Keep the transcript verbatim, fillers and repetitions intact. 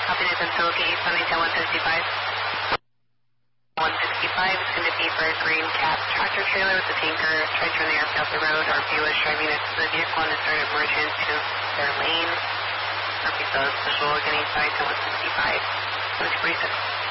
Copy this until K seventy-ten one sixty-five. one sixty-five is going to be for a green cap tractor trailer with a tanker. Try to turn the airplane off the road, or if you wish driving next to the vehicle and start to merge into their lane. Copy those visual getting inside to one sixty-five. one forty-six.